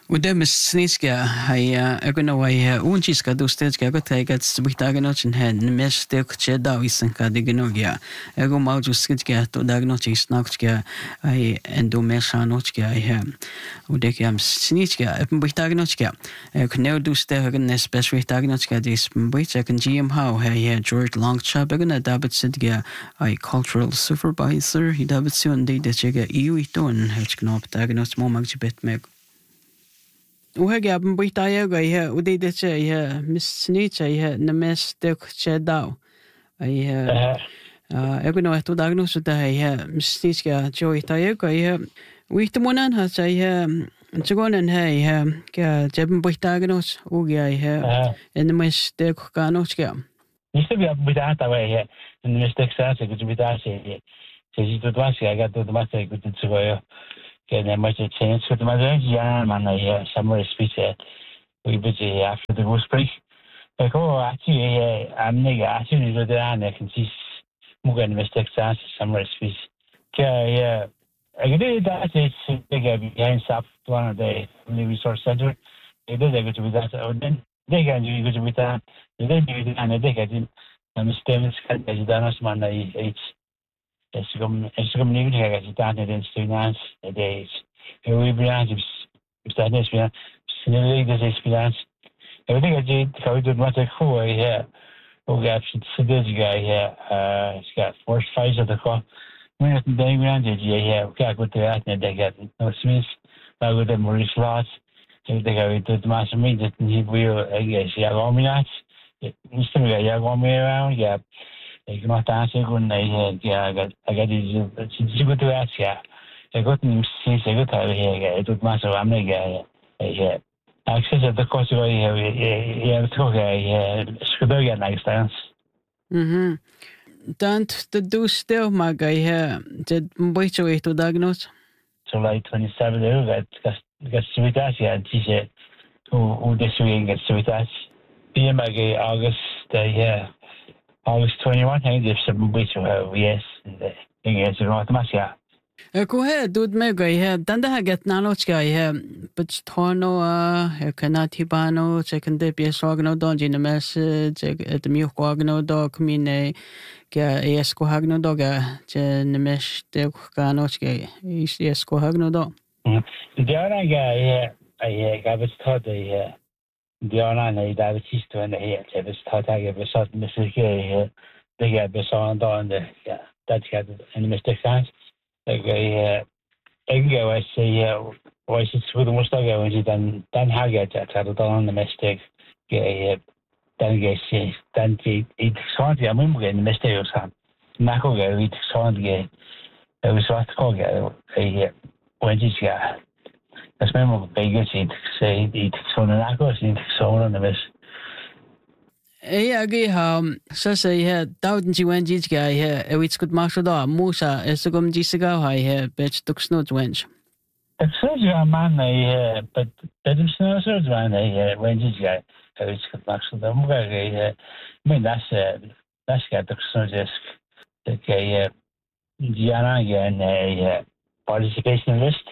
وده مسنيسكا هي أكون ويا ونشيسكا دوستيسكا كتايكات سبيتاغنوتشن هاد نمشتك تشدا ويسنكا ديغنوغيا أكون موجوسكا توداغنوتشيس نوكسكا هي اندوميشانوتشكا هي وديكا مسنيسكا بيتاغنوتشكا كنيو دوستا هكن نسبش بيتاغنوتشكا ديس بيتا كن جيم هاو هي جورج لونغشاب أكون دابت سدكا هي cultural supervisor هي دابت سيون دي دتشكا إيويتون هتشكنو بتاغنوتش مو مكجبت ميك وهجا بيتايا جايها وديدة شيء مسنيت شيء نمستك شداو أيها أكون وقت داغنو سودا هي مسنيت كا جوي تايا جايها ويتمونان هالشيء تقولن هي كجبن بيتاغنوس وجايها نمستك كانوس كا نسبي بيتاعتا وهي نمستك ساسة كنت بيتاعسي تجي تدواسي أجا تدواسي كنت تسويه كان ما تشين شو ما زين يا ما هي summer speech we busy after the worst break هو actually عمني actually جدا أنا كنت ممكن مستك ساس summer speech كا أقدر ده شيء تيجي behind staff plan the resource center إذا ده كنت بدأت أودن ده كان يجي كنت بدأت إذا ده أنا ده كان مستمع كان جدا ناس ما ناي اسكم نيجي هيك جدا الانستينانس دايز هو بيانس بستانس بيان سنلي ده اسبيانس هو ده جد كويد ما تكفو هي وقاعد في السدج جاي هي سكات فورس فايز ده من الدايمين دي هي وكاك وتراتنا ده قاعد نو سميث بعد موريس لاس ده قاعد ما سمي ده نيبيو ايش يا غامينات مستمع يا غاميران يا ik nog daar zeggen nee ja ik die goed werk ja ik goed misschien goed hebben het doet maar zo aan mij ja access de kost wel je toch schudden ja next dan de dus stil maar ga je het beetje weer te diagnose July 27 dat suitas ja die hoe de swing het suitas PMG August ja August 21 هي دي بيسوها وياس هي زرعت ماشية كوه دود ما جاي دنده هجت نالوش جاي بتشتانو كناتي بانو سكندي بيسوغنو دون جينمس دميو قاغنو دو كميني كا يسكو هاغنو دو جنمش دو كانوش جاي يسكو هاغنو دو ديانا جاي هي قابت تادي Diana nei där sist och det helt det har tagit beslut med sig det är beslut då ja det ska en mistake det är jag säger vad är så det måste jag väl den har jag att ta en mistake den ges den det sånt jag men en mistake så när jag vet sånt det är så att jag och det ska Das mesmo beigen ziet, zei die zo'n akkoord niet zo'n de mes. Agi så säger dauden till en jiga här vi skulle marcha då Musa är så kom jiga här bet tuxnot wench. Det så ju man nej but det så så man nej when jiga vi skulle marcha då må jag men das ska tuxnot just det Diana igen participation list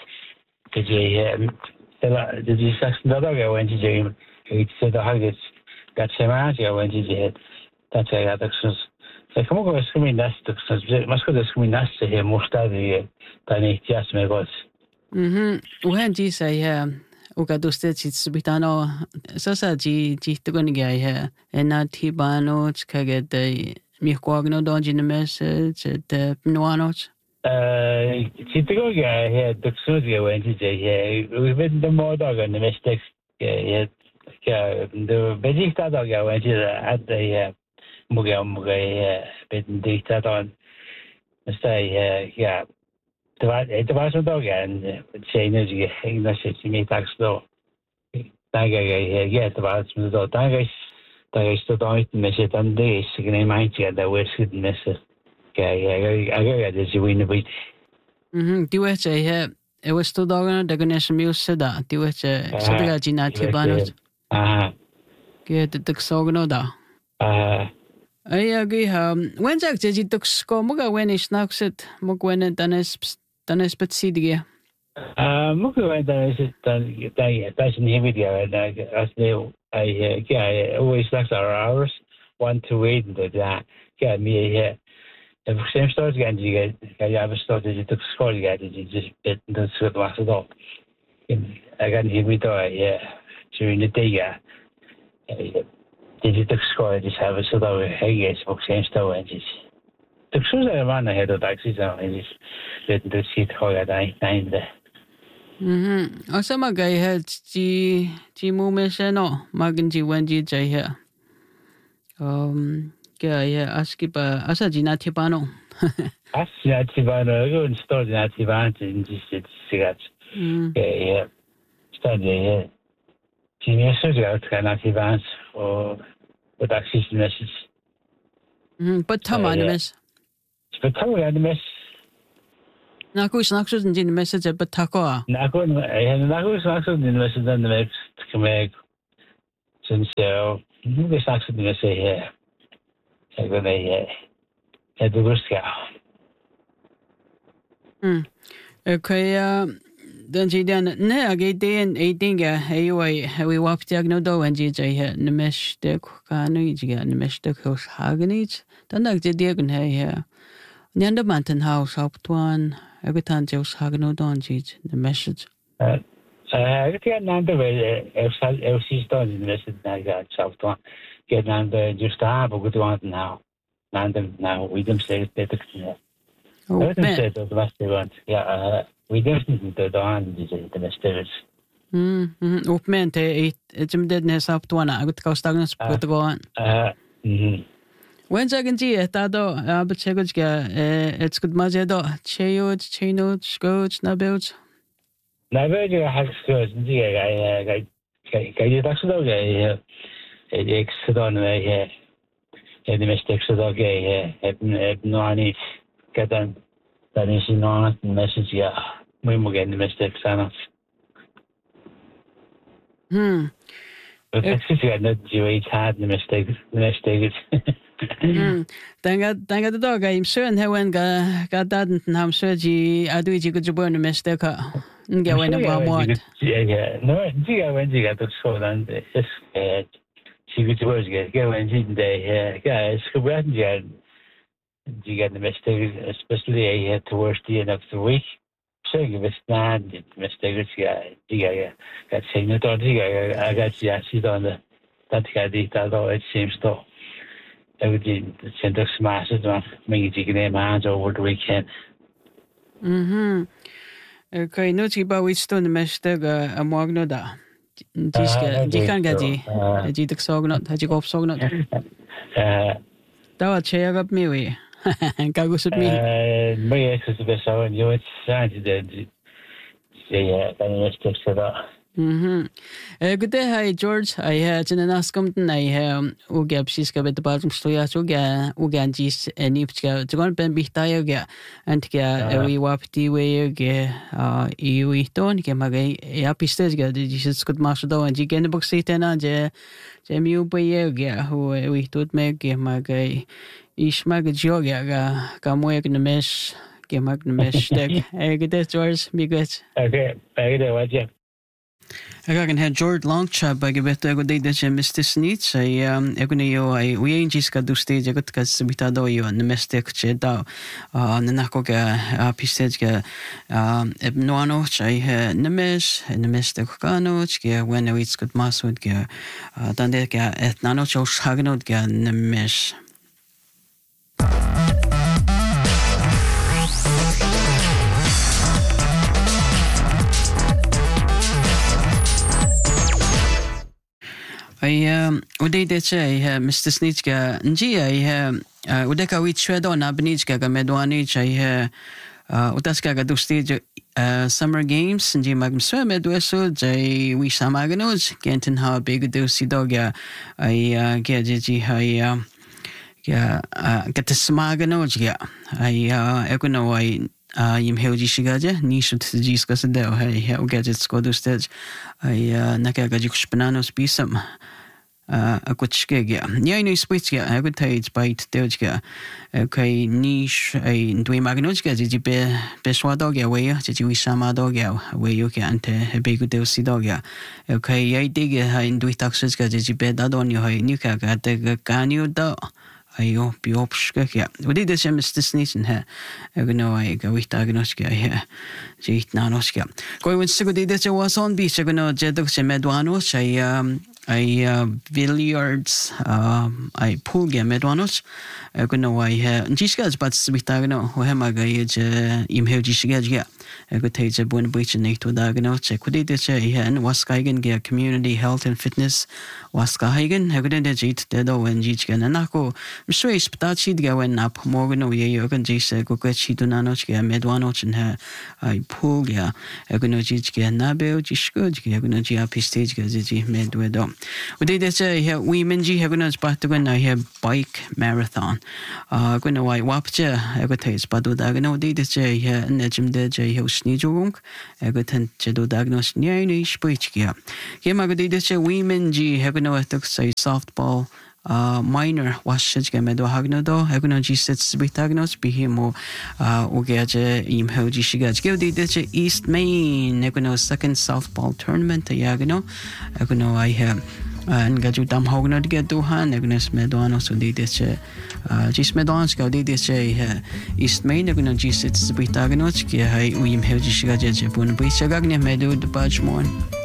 det är slags dag jag went to gym det det har det got semana jag went to gym det är det så kommer jag ska min nästa så man ska det ska min nästa här måste det tani just med oss och han ji säger och att du ställt sitt bitano så så ji det går ni här en atibano skaget mi quagno då gymnast det noanos Chitigo ja doksudia went to we been the more dog and the mistakes yeah the basic dog ja went at the muga been dictated on say yeah det var så dog and changes i na shit me tax då taga ja det var så då taga så då inte med shit and det är sig nej inte det var så det jag det ju inne vid. Du vet säga det var så dagarna det kunde som ju sådär du vet så det går gina till barnet. Det det såg nog då. Jag when jag det ska moga when is snackset mog when danes specidiga. ممكن that's in video and as they I always like our hours 1 to 8 and that get me here. If same start again you get you have started you took school you get you just bit the sort of it all. I got here with during the day did you took school just have a sort of hey yes book same start and just the shoes I ran ahead of taxis and just didn't the seat how I find the Asa magay ti mo meseno maganji wenji jay kaya aski pa asa jinatipano. Natipano go and store natipano in just cigarettes. Yeah. Study senior surgery natipans or with access message. But tamanis. But tamanis. Nakus in the message but takoa. Nakus in the message and the next to make since this accident say here. I'm going to at the worst Okay, then she done ne again day and 18 anyway we walked diagno and GJ the mesh the canage and the mesh the house haganage. Then I did diagon here. Near the mountain house up to one. Every time Joe's having no don'ts, the message. I get none way if she's done in the message. I got south one. Get none just have a good one now. None now. We don't say it better. I don't say the last one. Yeah, we don't need the dawn the messages. Open it's deadness up to one. I would cost Douglas put to go on. When's I can see it, but it's good Mazedo, Chayot, Chaynotes, Goats, Nabuts. Nabuts has good. I get actually a exodon here. The mistakes of the gay here. No, I need get them. That is not message. Yeah, we will get the mistakes. But it's not you had the mistakes. Tanga the dog. I'm sure and when got that and I'm sure I do it. You could burn a mistake. Get when about what? Yeah, no, I went to get the school and it's she could words get when she day. Guys, you get the mistake, especially I had towards the end of the week. So you was not mistakes. Yeah, got saying it all. I got she's on the that guy did that all it seems to. Everything sent us smashes on making chicken name hands over the weekend. Okay, no chiba we stone mistake a mogno da. Dikan gaji. Jitak sognot, Hajikop sognot. That was Chayagap me. Kagusut me. My ex is the best and you it's Saturday. Yeah, mistakes for that. Good day, hi George. I had an ascomton. I have Ugapsis at the bottom stoya Ugandis and Ipska to go and be tired and get we wapti way you don't get my apistes get this good master though and you get the book seat and Jemu Boyega who we thought make my guy Ishmag Joga Kamwek in the mesh, Gamak the mesh deck. Good day, George. Be good. Okay, I get what you. Jag kan ha George Longchap bagi beto ko data siya Mr. Snitch ay ako na yo ay uyenjis ka do stage ako ka sabita do yo na mestek che daw na nako ka pistage ka noano chay na mestek ka no che when it's good masud ka tande ka et nano cho shagnod ka na mes Udaydeche Mr. Snitchka Njia Udeka Wichredo Nabnichka Medwanich Utaska do stage Summer Games Nji Magm Sweme Dweso Jay Wishamaganos Genton how big do Sidoga I get I get the smaganos I econo I im Helgi Shigaja, Nishut Giscas Del, hey, gadgets go to stage. I Nakagajuk Spananos Bisam. akutskega nia no spitska agutait bait deutska okay niche ai dwi magnotska ji be swadoga we ji wi samadoga we yo ke ante be gu deusidoga okay ai dige ha dwi taxska ji be dadonio hai nika ga te kanio da ayo biopska ja udi de sem stisnisen ha no ai ga wi tagnoska ha ji nanoska koi win sigudi de was on bi signo jedok se medwano sai ai billiards ai pool game medwanos no ai jiskas but bitagno ho hemaga je imheu jisga ja go take bun bich ne to dagno che kudi de che hen waskaigen ge community health and fitness waskaigen hegden de jit de do wen jich na ko mswe sptachi de wen up morgan o ye yogan jis go ke chi to nanoch ge medwanoch ne ai pool ja no jich ge na be jisgo ge no ji up stage ge ji medwedo we did say women ji have no spot to go na have bike marathon go no wai wapcha go taste but do no did say na jim de je ho sni jung go tan je do diagnose ni ni spich ya ke ma go did say women ji have no to say softball minor washage ke medo hagno do hagno ji sets bi diagnose bi himo ogeje im hoji shigaj ge did say East Main no second softball tournament ya no I have and gaju tam hogna de duhan agnes medano so de che jis medans ga de che East Main agno jis sits bi diagnose ke hai uim hoji shigaj je bun bi shagagne medo de bajmon